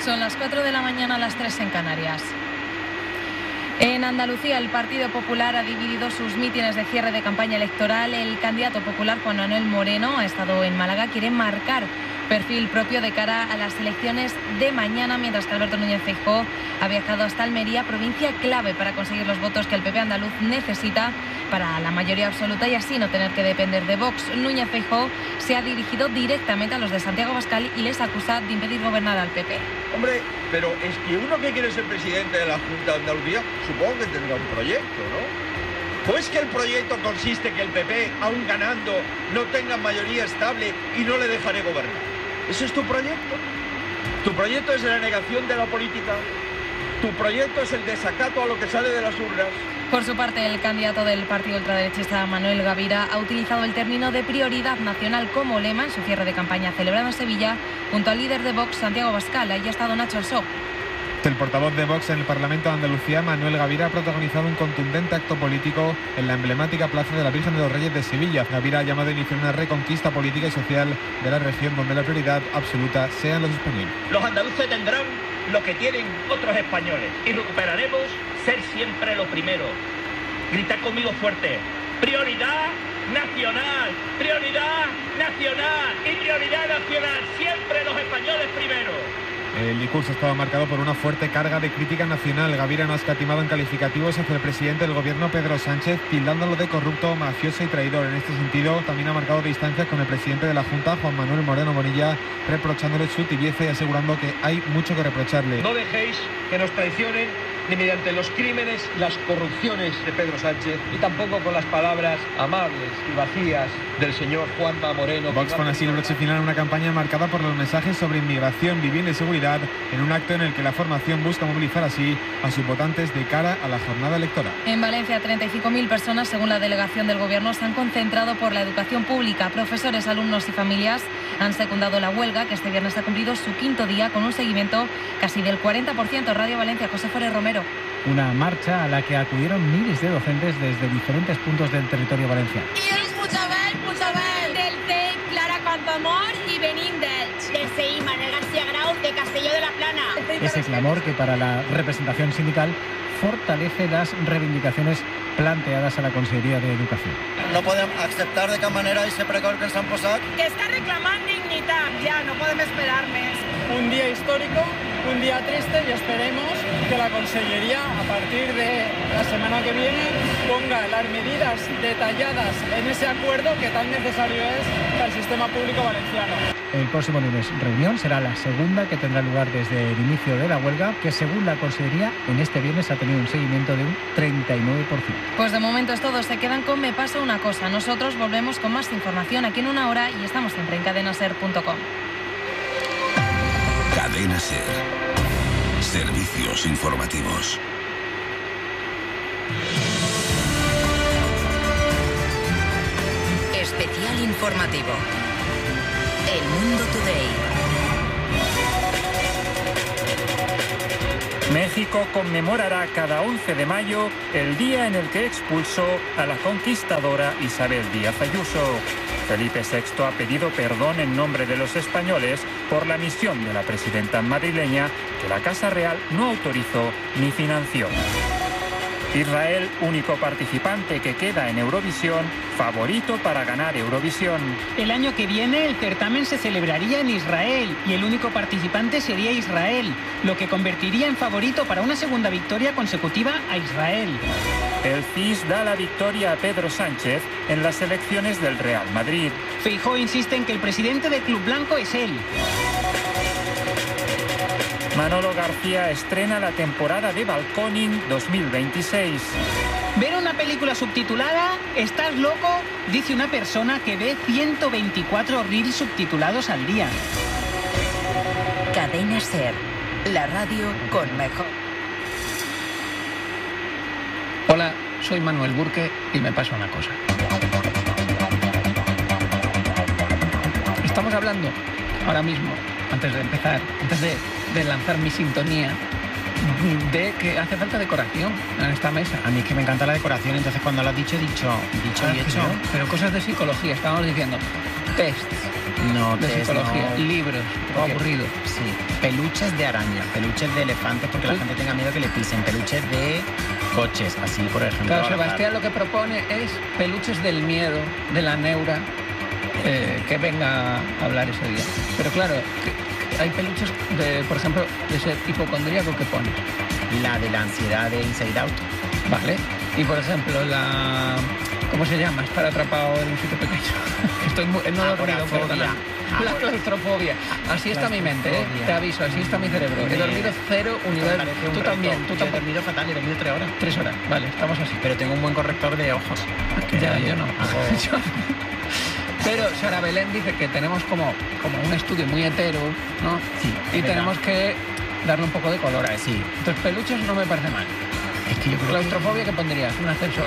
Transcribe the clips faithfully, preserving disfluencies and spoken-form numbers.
Son las cuatro de la mañana, las tres en Canarias. En Andalucía, el Partido Popular ha dividido sus mítines de cierre de campaña electoral. El candidato popular, Juan Manuel Moreno, ha estado en Málaga, quiere marcar perfil propio de cara a las elecciones de mañana, mientras que Alberto Núñez Feijóo ha viajado hasta Almería, provincia clave para conseguir los votos que el P P andaluz necesita para la mayoría absoluta y así no tener que depender de Vox. Núñez Feijóo se ha dirigido directamente a los de Santiago Abascal y les acusa de impedir gobernar al P P. Hombre, pero es que uno que quiere ser presidente de la Junta de Andalucía, supongo que tendrá un proyecto, ¿no? Pues que el proyecto consiste en que el P P, aún ganando, no tenga mayoría estable y no le dejaré gobernar. ¿Ese es tu proyecto? ¿Tu proyecto es la negación de la política? ¿Tu proyecto es el desacato a lo que sale de las urnas? Por su parte, el candidato del partido ultraderechista Manuel Gavira ha utilizado el término de prioridad nacional como lema en su cierre de campaña celebrado en Sevilla junto al líder de Vox, Santiago Abascal. Ahí ha estado Nacho Alsó. El portavoz de Vox en el Parlamento de Andalucía, Manuel Gavira, ha protagonizado un contundente acto político en la emblemática Plaza de la Virgen de los Reyes de Sevilla. Gavira ha llamado a iniciar una reconquista política y social de la región donde la prioridad absoluta sean los españoles. Los andaluces tendrán lo que tienen otros españoles y recuperaremos ser siempre lo primero. Grita conmigo fuerte: prioridad nacional, prioridad nacional y prioridad nacional, siempre los españoles primero. El discurso ha estado marcado por una fuerte carga de crítica nacional. Gavira no ha escatimado en calificativos hacia el presidente del gobierno, Pedro Sánchez, tildándolo de corrupto, mafioso y traidor. En este sentido, también ha marcado distancias con el presidente de la Junta, Juan Manuel Moreno Bonilla, reprochándole su tibieza y asegurando que hay mucho que reprocharle. No dejéis que nos traicionen ni mediante los crímenes y las corrupciones de Pedro Sánchez, y tampoco con las palabras amables y vacías del señor Juanma Moreno. Vox pone así el broche final en una campaña marcada por los mensajes sobre inmigración, vivienda y seguridad, en un acto en el que la formación busca movilizar así a sus votantes de cara a la jornada electoral. En Valencia, treinta y cinco mil personas, según la delegación del Gobierno, se han concentrado por la educación pública. Profesores, alumnos y familias han secundado la huelga, que este viernes ha cumplido su quinto día con un seguimiento casi del cuarenta por ciento. Radio Valencia, José Forés Romero. Una marcha a la que acudieron miles de docentes desde diferentes puntos del territorio valenciano. I ells Puigdemont, Puigdemont, del C E I, Clara Campoamor y venim d'Elx. Del C I, Manuel García Grau, de Castelló de la Plana. Ese clamor que para la representación sindical fortalece las reivindicacions planteades a la Conselleria d'Educació. No podem acceptar de cap manera aquest precord que ens han posat. Que està reclamant dignitat, ja, no podem esperar més. Un día histórico, un día triste y esperemos que la Consellería, a partir de la semana que viene, ponga las medidas detalladas en ese acuerdo que tan necesario es para el sistema público valenciano. El próximo lunes reunión será la segunda que tendrá lugar desde el inicio de la huelga, que según la Consellería en este viernes ha tenido un seguimiento de un treinta y nueve por ciento. Pues de momento es todo, se quedan con Me Pasa Una Cosa. Nosotros volvemos con más información aquí en una hora y estamos siempre en cadena ser punto com. Cadena Ser. Servicios informativos. Especial informativo. El Mundo Today. México conmemorará cada once de mayo el día en el que expulsó a la conquistadora Isabel Díaz Ayuso. Felipe sexto ha pedido perdón en nombre de los españoles por la misión de la presidenta madrileña que la Casa Real no autorizó ni financió. Israel, único participante que queda en Eurovisión, favorito para ganar Eurovisión. El año que viene el certamen se celebraría en Israel y el único participante sería Israel, lo que convertiría en favorito para una segunda victoria consecutiva a Israel. El C I S da la victoria a Pedro Sánchez en las elecciones del Real Madrid. Feijóo insiste en que el presidente del Club Blanco es él. Manolo García estrena la temporada de Balconing dos mil veintiséis. Ver una película subtitulada, ¿estás loco?, dice una persona que ve ciento veinticuatro reels subtitulados al día. Cadena Ser, la radio con mejor. Hola, soy Manuel Burke y me pasa una cosa. Estamos hablando ahora mismo, antes de empezar, antes de, de lanzar mi sintonía, de que hace falta decoración en esta mesa. A mí es que me encanta la decoración, entonces cuando lo has dicho, he dicho, dicho Ah, y hecho. ¿no? Pero cosas de psicología, estábamos diciendo. Tests No, de test, psicología, no. libros, Porque- aburrido. Sí, peluches de araña, peluches de elefantes porque la Sí. gente tenga miedo que le pisen, peluches de coches, así por ejemplo. Claro, al azar. Sebastián lo que propone es peluches del miedo, de la neura, eh, que venga a hablar ese día. Pero claro, que- que hay peluches, de, por ejemplo, de ser hipocondríaco que pones. La de la ansiedad de Inside Out. Vale. Y por ejemplo, la... ¿Cómo se llama? Estar atrapado en un sitio pequeño. Estoy muy... No lo he dormido, Agorafobia. perdona. La claustrofobia. Así está mi mente, ¿eh? Claustrofobia. Te aviso, así está mi cerebro. He dormido cero unidades. Parece un Tú reto. también, tú Yo he también. dormido fatal, he dormido tres horas. Tres horas, vale, estamos así. Pero tengo un buen corrector de ojos. Ya, Que yo no. hago- Yo- Pero Sara Belén dice que tenemos como, como un estudio muy hetero, ¿no? Sí, Y es tenemos que darle un poco de color a eso. Sí. Entonces, peluches no me parece mal. Es que yo creo Claustrofobia, ¿qué pondrías? Un ascensor.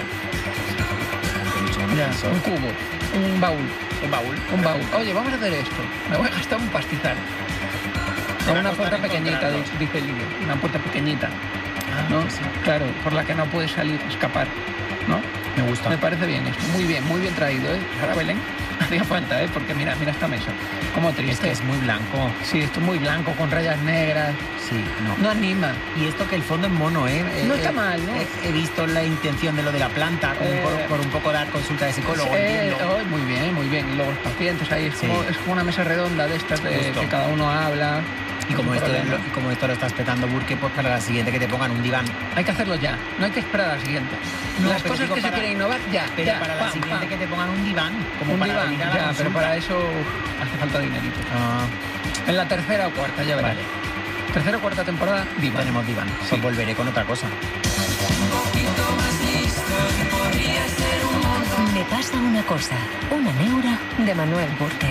que... Ya, un cubo. Un baúl. Un baúl. Un baúl. Oye, vamos a hacer esto. Me voy a gastar un pastizal. Te Con va a una costar puerta pequeñita, encontrarlo. dice dice Lidia. Una puerta pequeñita. Ah, ¿No? sí. Claro, por la que no puedes salir, escapar. ¿No? Me gusta. Me parece bien esto. Muy bien, muy bien traído, ¿eh? Sara Belén. Hacía falta, ¿eh? Porque mira, mira esta mesa. Como Es triste. que es muy blanco. Sí, esto es muy blanco, con rayas negras. Sí, no. No anima. Y esto que el fondo es mono, ¿eh? No Eh, está eh, mal, ¿no? He, he visto la intención de lo de la planta, como Eh, por, por un poco dar consulta de psicólogo, Eh, entiendo. oh, muy bien, muy bien. Y luego los pacientes ahí. Es, Sí. como, es como una mesa redonda de estas de Justo. que cada uno habla. Y como Sin esto, problema. lo, y como esto lo estás petando, Burke, pues para la siguiente que te pongan un diván. Hay que hacerlo ya, no hay que esperar a la siguiente. No, Las pero cosas digo que para- se quieren innovar, ya, Pero ya, para la pam, siguiente pam. que te pongan un diván, como Un para diván, venir a la ya, pero consulta. para eso uf, hace falta dinerito. Ah, En la tercera o cuarta, ya verás. vale, Tercera o cuarta temporada, diván. tenemos diván. Sí. Pues volveré con otra cosa. Me pasa una cosa, una neura de Manuel Burke.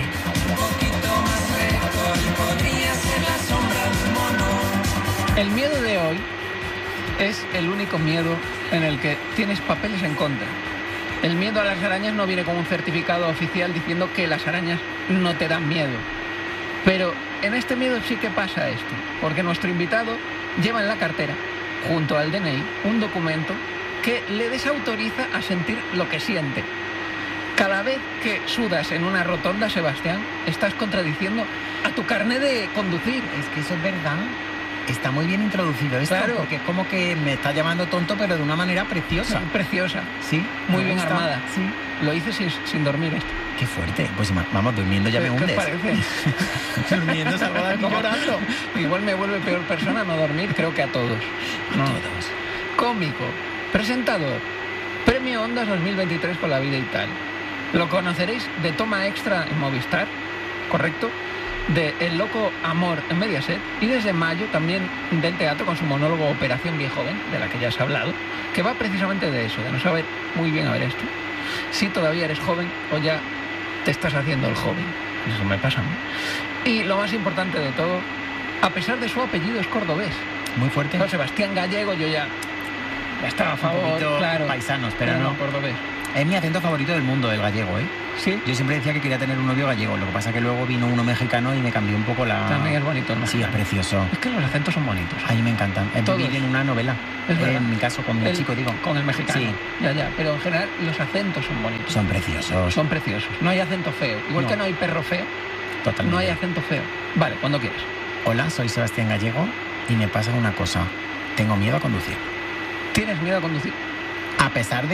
El miedo de hoy es el único miedo en el que tienes papeles en contra. El miedo a las arañas no viene con un certificado oficial diciendo que las arañas no te dan miedo. Pero en este miedo sí que pasa esto, porque nuestro invitado lleva en la cartera, junto al D N I, un documento que le desautoriza a sentir lo que siente. Cada vez que sudas en una rotonda, Sebastián, estás contradiciendo a tu carné de conducir. Es que eso es verdad. Está muy bien introducido esto, Claro. porque es como que me está llamando tonto, pero de una manera preciosa. Preciosa. Sí, Muy me bien gusta. armada. Sí. Lo hice sin, sin dormir esto. Qué fuerte. Pues ima- vamos, durmiendo ya me ¿Qué os hundes. parece? Durmiendo salgo de aquí llorando. Igual me vuelve peor persona no dormir, creo que a todos. No. Todos. Cómico, presentador, Premio Ondas dos mil veintitrés con La Vida y Tal. Lo conoceréis de Toma Extra en Movistar, ¿correcto? De El Loco Amor en Mediaset y desde mayo también del teatro con su monólogo Operación Bien Joven, de la que ya has hablado, que va precisamente de eso, de no saber muy bien a ver esto, si todavía eres joven o ya te estás haciendo el joven. Eso me pasa a mí. Y lo más importante de todo, a pesar de su apellido es cordobés. Muy fuerte. Claro, Sebastián Gallego, yo ya, ya estaba a Un favor, poquito claro. paisanos, pero no. cordobés. Es mi acento favorito del mundo, el gallego, ¿eh? Sí. Yo siempre decía que quería tener un novio gallego, lo que pasa que luego vino uno mexicano y me cambió un poco la... También es bonito, ¿no? Sí, es precioso. Es que los acentos son bonitos. A mí me encantan. Es Todos. vivir en una novela. Es verdad. En mi caso, con mi El- chico, digo. Con el mexicano. Sí. Ya, ya. Pero en general los acentos son bonitos. Son preciosos. Son preciosos. No hay acento feo. Igual No. que no hay perro feo, Totalmente. no hay acento feo. Vale, cuando quieras. Hola, soy Sebastián Gallego y me pasa una cosa. Tengo miedo a conducir. ¿Tienes miedo a conducir? A pesar de